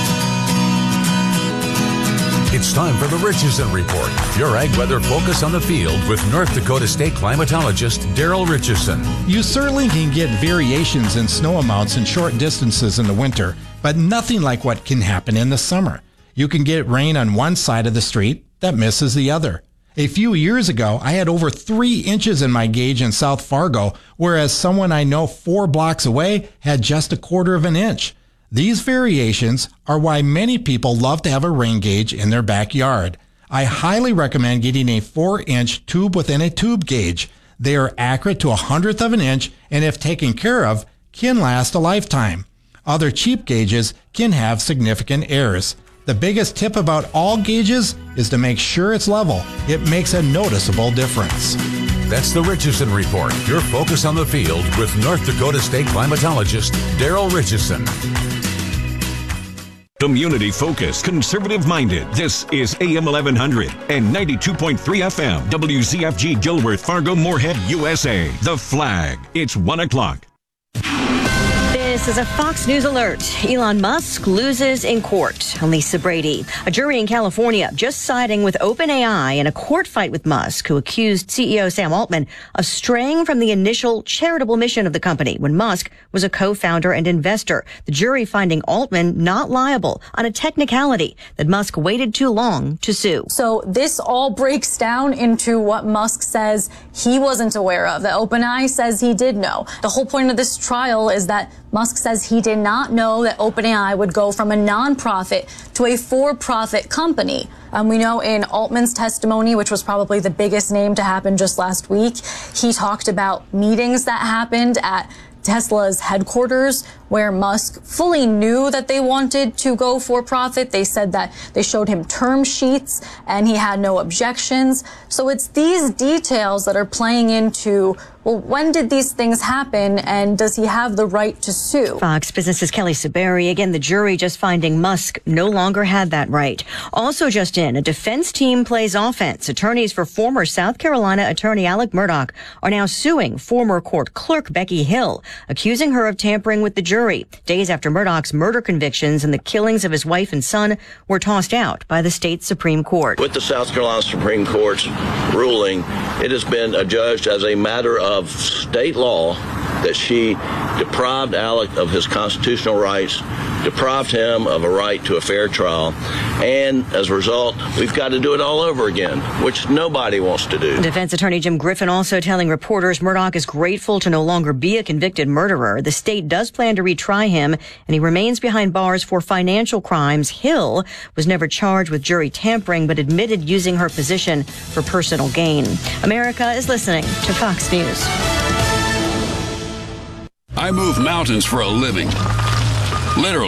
It's time for the Richardson Report, your ag weather focus on the field with North Dakota State climatologist Daryl Richardson. You certainly can get variations in snow amounts in short distances in the winter, but nothing like what can happen in the summer. You can get rain on one side of the street that misses the other. A few years ago, I had over three inches in my gauge in South Fargo, whereas someone I know four blocks away had just a quarter of an inch. These variations are why many people love to have a rain gauge in their backyard. I highly recommend getting a four inch tube within a tube gauge. They are accurate to a hundredth of an inch and if taken care of, can last a lifetime. Other cheap gauges can have significant errors. The biggest tip about all gauges is to make sure it's level. It makes a noticeable difference. That's the Richardson Report, your focus on the field with North Dakota State climatologist Daryl Richardson. Community focused, conservative minded. This is A M eleven hundred and ninety-two point three F M. W Z F G Dilworth, Fargo, Moorhead, U S A. The Flag. It's one o'clock. This is a Fox News alert. Elon Musk loses in court. I'm Lisa Brady. A jury in California just siding with OpenAI in a court fight with Musk, who accused C E O Sam Altman of straying from the initial charitable mission of the company when Musk was a co-founder and investor. The jury finding Altman not liable on a technicality that Musk waited too long to sue. So this all breaks down into what Musk says he wasn't aware of, that OpenAI says he did know. The whole point of this trial is that Musk says he did not know that OpenAI would go from a nonprofit to a for-profit company. Um, we know in Altman's testimony, which was probably the biggest name to happen just last week, he talked about meetings that happened at Tesla's headquarters where Musk fully knew that they wanted to go for profit. They said that they showed him term sheets and he had no objections. So it's these details that are playing into, well, when did these things happen and does he have the right to sue? Fox Business's Kelly Saberi. Again, the jury just finding Musk no longer had that right. Also just in, a defense team plays offense. Attorneys for former South Carolina attorney Alec Murdaugh are now suing former court clerk Becky Hill, accusing her of tampering with the jury days after Murdaugh's murder convictions and the killings of his wife and son were tossed out by the state Supreme Court. With the South Carolina Supreme Court's ruling, it has been adjudged as a matter of state law that she deprived Alec of his constitutional rights, deprived him of a right to a fair trial, and as a result, we've got to do it all over again, which nobody wants to do. Defense attorney Jim Griffin also telling reporters Murdaugh is grateful to no longer be a convicted murderer. The state does plan to retry him, and he remains behind bars for financial crimes. Hill was never charged with jury tampering, but admitted using her position for personal gain. America is listening to Fox News. I move mountains for a living. Literally.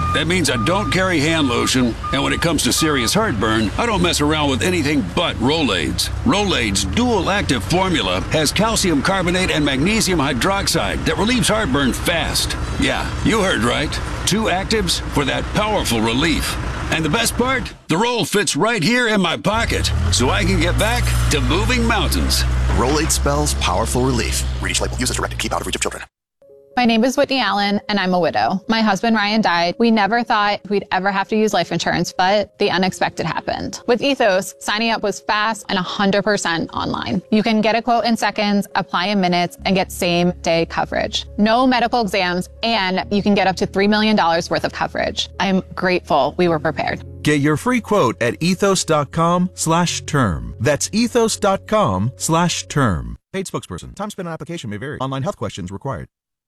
That means I don't carry hand lotion, and when it comes to serious heartburn, I don't mess around with anything but Rolaids. Rolaids' dual-active formula has calcium carbonate and magnesium hydroxide that relieves heartburn fast. Yeah, you heard right. Two actives for that powerful relief. And the best part? The roll fits right here in my pocket, so I can get back to moving mountains. Rolade spells powerful relief. Read each label. Use as directed. Keep out of reach of children. My name is Whitney Allen, and I'm a widow. My husband, Ryan, died. We never thought we'd ever have to use life insurance, but the unexpected happened. With Ethos, signing up was fast and one hundred percent online. You can get a quote in seconds, apply in minutes, and get same-day coverage. No medical exams, and you can get up to three million dollars worth of coverage. I'm grateful we were prepared. Get your free quote at ethos.com slash term. That's ethos.com slash term. Paid spokesperson. Time spent on application may vary. Online health questions required.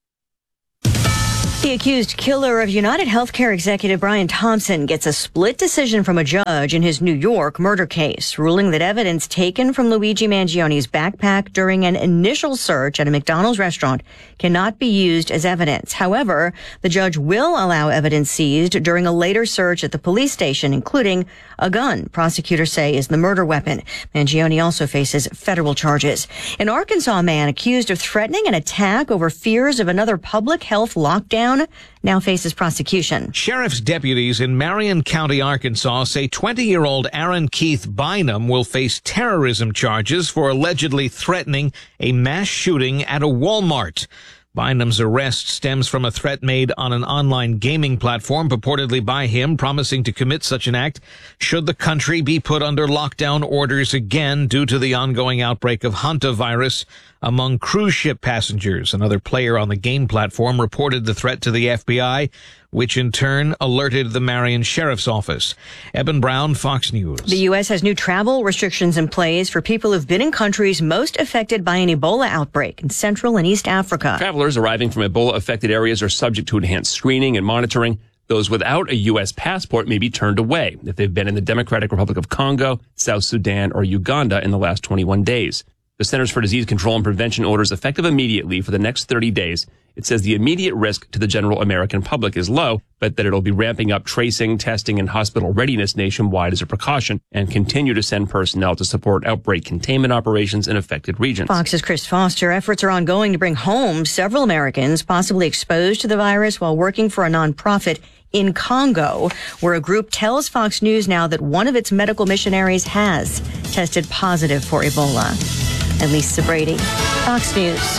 The accused killer of United Healthcare executive Brian Thompson gets a split decision from a judge in his New York murder case, ruling that evidence taken from Luigi Mangioni's backpack during an initial search at a McDonald's restaurant cannot be used as evidence. However, the judge will allow evidence seized during a later search at the police station, including a gun prosecutors say is the murder weapon. Mangioni also faces federal charges. An Arkansas man accused of threatening an attack over fears of another public health lockdown now faces prosecution. Sheriff's deputies in Marion County, Arkansas say twenty-year-old Aaron Keith Bynum will face terrorism charges for allegedly threatening a mass shooting at a Walmart. Bynum's arrest stems from a threat made on an online gaming platform purportedly by him, promising to commit such an act should the country be put under lockdown orders again due to the ongoing outbreak of hantavirus among cruise ship passengers. Another player on the game platform reported the threat to the F B I, which in turn alerted the Marion Sheriff's Office. Eben Brown, Fox News. The U S has new travel restrictions in place for people who've been in countries most affected by an Ebola outbreak in Central and East Africa. Travelers arriving from Ebola-affected areas are subject to enhanced screening and monitoring. Those without a U S passport may be turned away if they've been in the Democratic Republic of Congo, South Sudan, or Uganda in the last twenty-one days. The Centers for Disease Control and Prevention orders effective immediately for the next thirty days. It says the immediate risk to the general American public is low, but that it'll be ramping up tracing, testing, and hospital readiness nationwide as a precaution and continue to send personnel to support outbreak containment operations in affected regions. Fox's Chris Foster. Efforts are ongoing to bring home several Americans possibly exposed to the virus while working for a nonprofit in Congo, where a group tells Fox News now that one of its medical missionaries has tested positive for Ebola. And Lisa Brady, Fox News.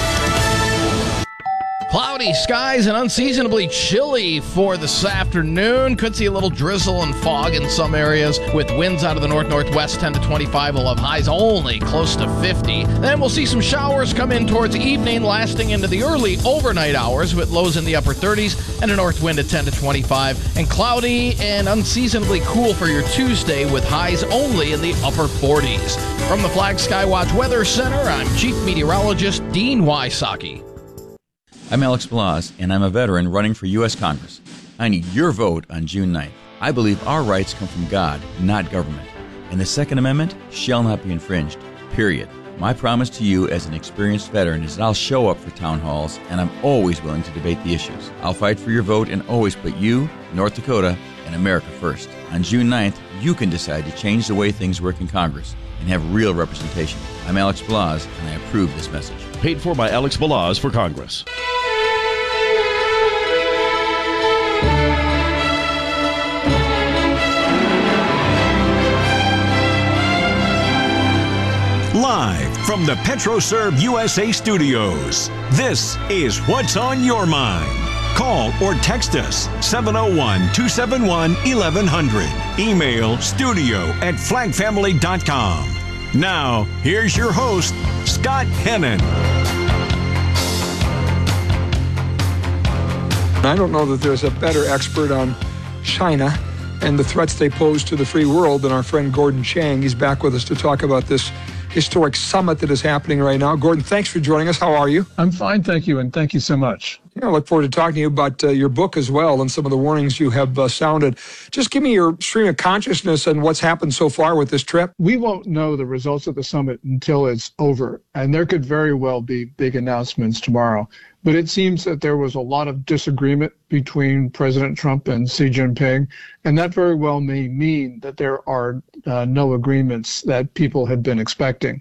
Cloudy skies and unseasonably chilly for this afternoon. Could see a little drizzle and fog in some areas with winds out of the north-northwest ten to twenty-five. We'll have highs only close to fifty. Then we'll see some showers come in towards evening, lasting into the early overnight hours with lows in the upper thirties and a north wind at ten to twenty-five. And cloudy and unseasonably cool for your Tuesday with highs only in the upper forties. From the Flag Skywatch Weather Center, I'm Chief Meteorologist Dean Wysocki. I'm Alex Balaz, and I'm a veteran running for U S Congress. I need your vote on June ninth. I believe our rights come from God, not government. And the Second Amendment shall not be infringed, period. My promise to you as an experienced veteran is that I'll show up for town halls, and I'm always willing to debate the issues. I'll fight for your vote and always put you, North Dakota, and America first. On June ninth, you can decide to change the way things work in Congress and have real representation. I'm Alex Balaz, and I approve this message. Paid for by Alex Balaz for Congress. Live from the PetroServe U S A studios, this is What's on Your Mind. Call or text us seven oh one, two seven one, eleven hundred. Email studio at flag family dot com. Now, here's your host, Scott Hennon. I don't know that there's a better expert on China and the threats they pose to the free world than our friend Gordon Chang. He's back with us to talk about this historic summit that is happening right now. Gordon, thanks for joining us. How are you? I'm fine, thank you, and thank you so much. Yeah, I look forward to talking to you about uh, your book as well and some of the warnings you have uh, sounded. Just give me your stream of consciousness and what's happened so far with this trip. We won't know the results of the summit until it's over, and there could very well be big announcements tomorrow. But it seems that there was a lot of disagreement between President Trump and Xi Jinping, and that very well may mean that there are uh, no agreements that people had been expecting.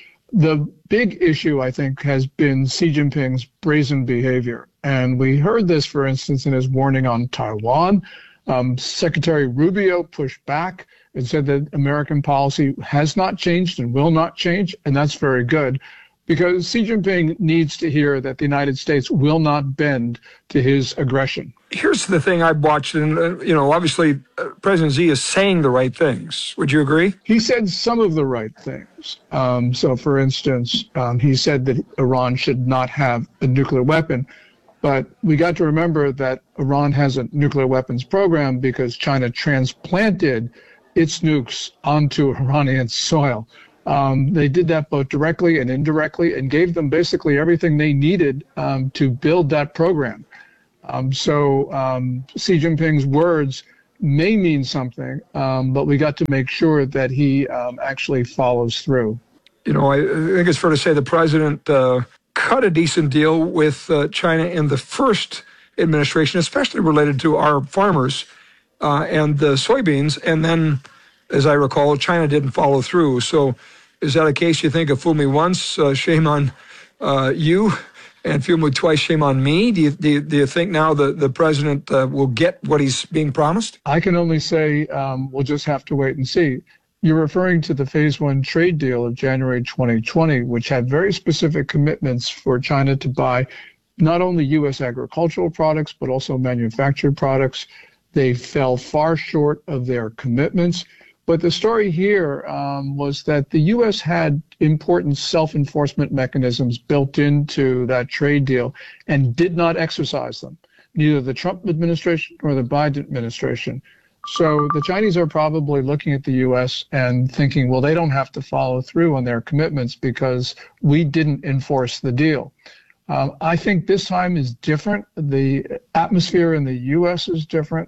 The big issue, I think, has been Xi Jinping's brazen behavior. And we heard this, for instance, in his warning on Taiwan. Um, Secretary Rubio pushed back and said that American policy has not changed and will not change. And that's very good, because Xi Jinping needs to hear that the United States will not bend to his aggression. Here's the thing I've watched, and, uh, you know, obviously uh, President Xi is saying the right things. Would you agree? He said some of the right things. Um, so, for instance, um, he said that Iran should not have a nuclear weapon. But we got to remember that Iran has a nuclear weapons program because China transplanted its nukes onto Iranian soil. Um, they did that both directly and indirectly and gave them basically everything they needed um, to build that program. Um, so um, Xi Jinping's words may mean something, um, but we got to make sure that he um, actually follows through. You know, I think it's fair to say the president uh, cut a decent deal with uh, China in the first administration, especially related to our farmers uh, and the soybeans. And then, as I recall, China didn't follow through. So is that a case you think of fool me once, uh, shame on uh, you? And fool me twice, shame on me? Do you, do you, do you think now the, the president uh, will get what he's being promised? I can only say um, we'll just have to wait and see. You're referring to the Phase One trade deal of January twenty twenty, which had very specific commitments for China to buy not only U S agricultural products, but also manufactured products. They fell far short of their commitments. But the story here um, was that the U S had important self-enforcement mechanisms built into that trade deal and did not exercise them, neither the Trump administration nor the Biden administration. So the Chinese are probably looking at the U S and thinking, well, they don't have to follow through on their commitments because we didn't enforce the deal. Um, I think this time is different. The atmosphere in the U S is different.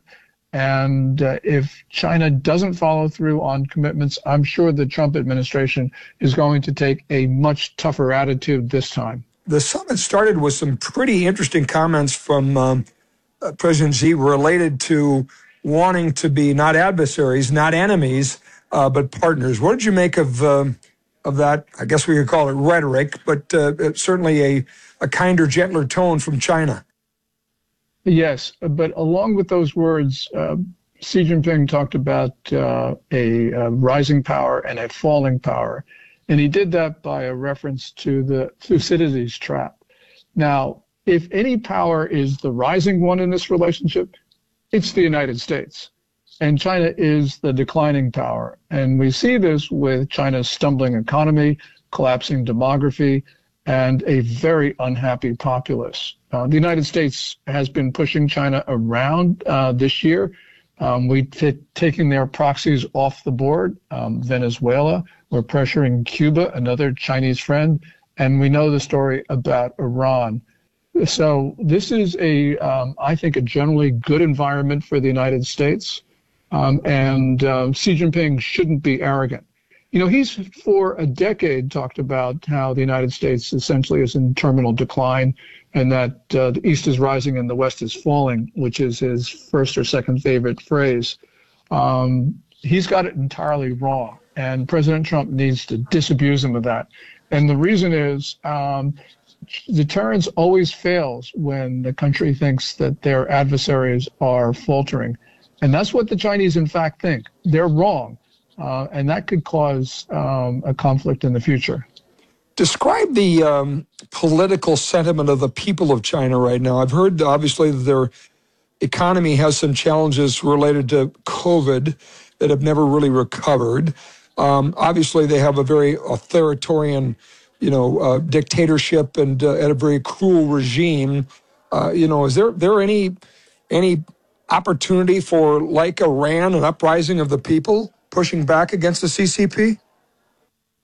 And uh, if China doesn't follow through on commitments, I'm sure the Trump administration is going to take a much tougher attitude this time. The summit started with some pretty interesting comments from um, uh, President Xi related to wanting to be not adversaries, not enemies, uh, but partners. What did you make of um, of that? I guess we could call it rhetoric, but uh, certainly a, a kinder, gentler tone from China. Yes, but along with those words, uh, Xi Jinping talked about uh, a, a rising power and a falling power, and he did that by a reference to the Thucydides trap. Now, if any power is the rising one in this relationship, it's the United States, and China is the declining power. And we see this with China's stumbling economy, collapsing demography, and a very unhappy populace. Uh, the United States has been pushing China around uh, this year. Um, we've t- taken their proxies off the board. Um, Venezuela, we're pressuring Cuba, another Chinese friend, and we know the story about Iran. So this is a, um, I think, a generally good environment for the United States, um, and uh, Xi Jinping shouldn't be arrogant. You know, he's for a decade talked about how the United States essentially is in terminal decline and that uh, the East is rising and the West is falling, which is his first or second favorite phrase. Um, he's got it entirely wrong, and President Trump needs to disabuse him of that. And the reason is um, deterrence always fails when the country thinks that their adversaries are faltering. And that's what the Chinese, in fact, think. They're wrong. Uh, and that could cause um, a conflict in the future. Describe the um, political sentiment of the people of China right now. I've heard, obviously, that their economy has some challenges related to COVID that have never really recovered. Um, obviously, they have a very authoritarian, you know, uh, dictatorship and, uh, and a very cruel regime. Uh, you know, is there there any any opportunity for, like Iran, an uprising of the people pushing back against the C C P?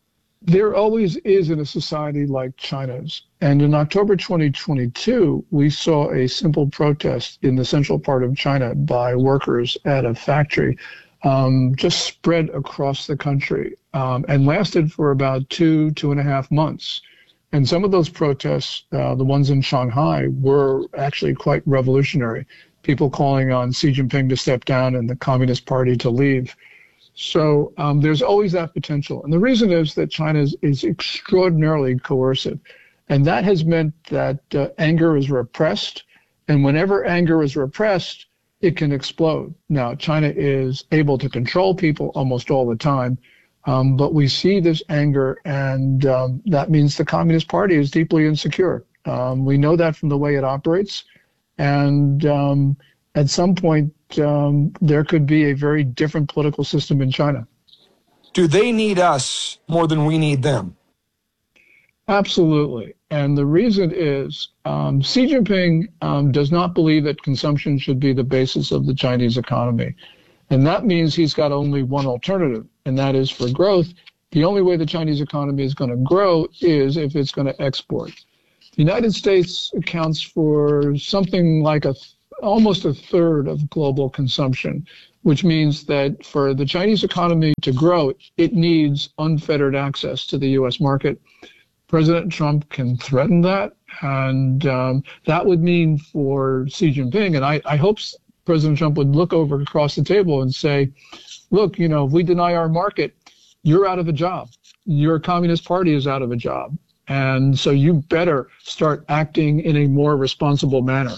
There always is in a society like China's. And in October twenty twenty-two, we saw a simple protest in the central part of China by workers at a factory, um, just spread across the country, um, and lasted for about two, two and a half months. And some of those protests, uh, the ones in Shanghai, were actually quite revolutionary. People calling on Xi Jinping to step down and the Communist Party to leave. So um, there's always that potential. And the reason is that China is, is extraordinarily coercive. And that has meant that uh, anger is repressed. And whenever anger is repressed, it can explode. Now, China is able to control people almost all the time. Um, but we see this anger, and um, that means the Communist Party is deeply insecure. Um, we know that from the way it operates. And um, at some point, um, there could be a very different political system in China. Do they need us more than we need them? Absolutely. And the reason is um, Xi Jinping um, does not believe that consumption should be the basis of the Chinese economy. And that means he's got only one alternative, and that is for growth. The only way the Chinese economy is going to grow is if it's going to export. The United States accounts for something like a almost a third of global consumption, which means that for the Chinese economy to grow, it needs unfettered access to the U S market. President Trump can threaten that, and um, that would mean for Xi Jinping, and I, I hope President Trump would look over across the table and say, look, you know, if we deny our market, you're out of a job. Your Communist Party is out of a job. And so you better start acting in a more responsible manner.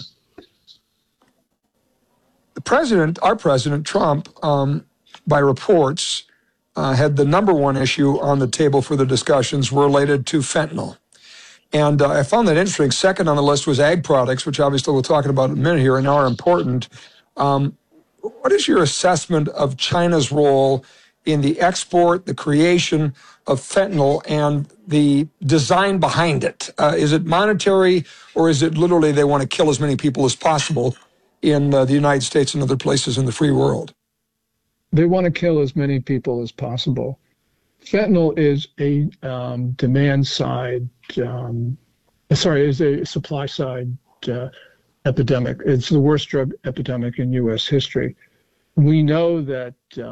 The president, our president, Trump, um, by reports, uh, had the number one issue on the table for the discussions related to fentanyl. And uh, I found that interesting. Second on the list was ag products, which obviously we'll talk about in a minute here and are important. Um, what is your assessment of China's role in the export, the creation of fentanyl, and the design behind it? Uh, is it monetary, or is it literally they want to kill as many people as possible in uh, the United States and other places in the free world? They want to kill as many people as possible. Fentanyl is a um, demand side, um, sorry, is a supply side uh, epidemic. It's the worst drug epidemic in U S history. We know that,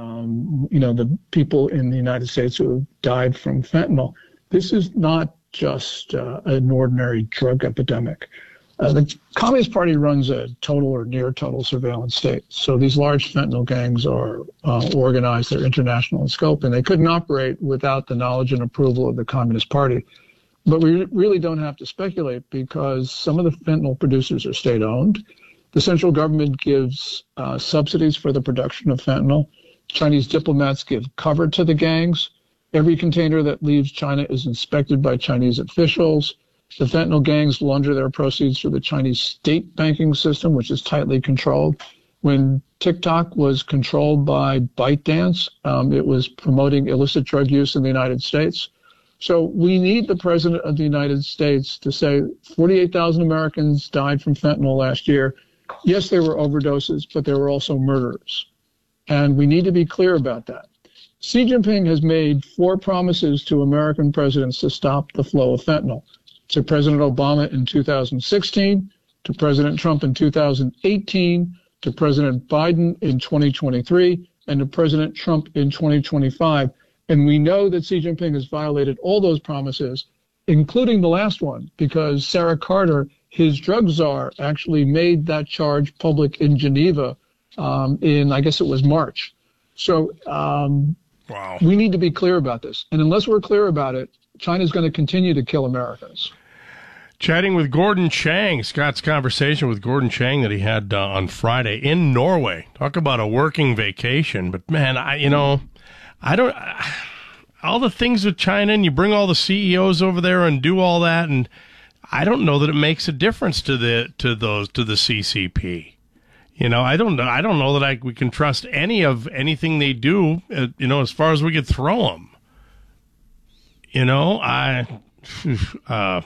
um, you know, the people in the United States who have died from fentanyl, this is not just uh, an ordinary drug epidemic. Uh, the Communist Party runs a total or near total surveillance state. So these large fentanyl gangs are uh, organized, they're international in scope, and they couldn't operate without the knowledge and approval of the Communist Party. But we really don't have to speculate because some of the fentanyl producers are state-owned. The central government gives uh, subsidies for the production of fentanyl. Chinese diplomats give cover to the gangs. Every container that leaves China is inspected by Chinese officials. The fentanyl gangs launder their proceeds through the Chinese state banking system, which is tightly controlled. When TikTok was controlled by ByteDance, um, it was promoting illicit drug use in the United States. So we need the president of the United States to say forty-eight thousand Americans died from fentanyl last year. Yes, there were overdoses, but there were also murderers. And we need to be clear about that. Xi Jinping has made four promises to American presidents to stop the flow of fentanyl. To President Obama in two thousand sixteen, to President Trump in two thousand eighteen, to President Biden in twenty twenty-three, and to President Trump in twenty twenty-five. And we know that Xi Jinping has violated all those promises, including the last one, because Sarah Carter, his drug czar, actually made that charge public in Geneva um, in, I guess it was March. So um, wow. We need to be clear about this. And unless we're clear about it, China's going to continue to kill Americans. Chatting with Gordon Chang, Scott's conversation with Gordon Chang that he had uh, on Friday in Norway. Talk about a working vacation. But, man, I you know, I don't uh, – all the things with China, and you bring all the C E Os over there and do all that, and I don't know that it makes a difference to the to those to the C C P. You know, I don't know. I don't know that I, we can trust any of anything they do, uh, you know, as far as we could throw them. You know, I, uh,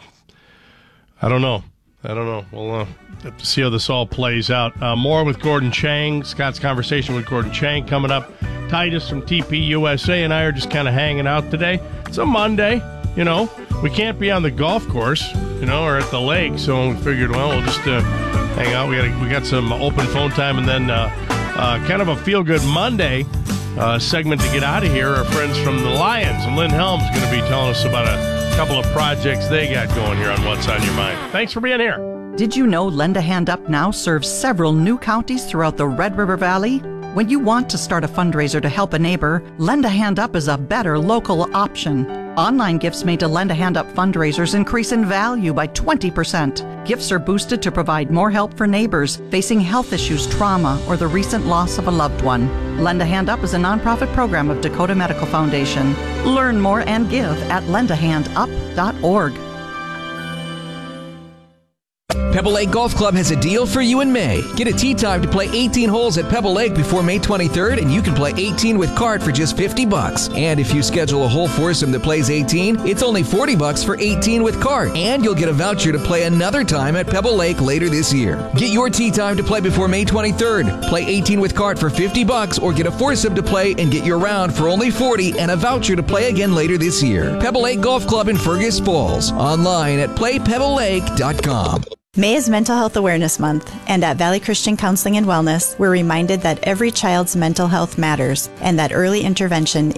I don't know. I don't know. We'll uh, have to see how this all plays out. Uh, more with Gordon Chang. Scott's conversation with Gordon Chang coming up. Titus from T P U S A and I are just kind of hanging out today. it's a Monday, you know. We can't be on the golf course, you know, or at the lake, so we figured, well, we'll just uh, hang out. We got we got some open phone time, and then uh, uh, kind of a feel-good Monday uh, segment to get out of here. Our friends from the Lions, and Lynn Helm's going to be telling us about a couple of projects they got going here on What's on Your Mind. Thanks for being here. Did you know Lend a Hand Up now serves several new counties throughout the Red River Valley? When you want to start a fundraiser to help a neighbor, Lend a Hand Up is a better local option. Online gifts made to Lend a Hand Up fundraisers increase in value by twenty percent. Gifts are boosted to provide more help for neighbors facing health issues, trauma, or the recent loss of a loved one. Lend a Hand Up is a nonprofit program of Dakota Medical Foundation. Learn more and give at lend a hand up dot org. Pebble Lake Golf Club has a deal for you in May. Get a tee time to play eighteen holes at Pebble Lake before May twenty-third, and you can play eighteen with cart for just fifty bucks. And if you schedule a whole foursome that plays eighteen, it's only forty bucks for eighteen with cart. And you'll get a voucher to play another time at Pebble Lake later this year. Get your tee time to play before May twenty-third. Play eighteen with cart for fifty bucks, or get a foursome to play and get your round for only forty and a voucher to play again later this year. Pebble Lake Golf Club in Fergus Falls. Online at play pebble lake dot com. May is Mental Health Awareness Month, and at Valley Christian Counseling and Wellness, we're reminded that every child's mental health matters and that early intervention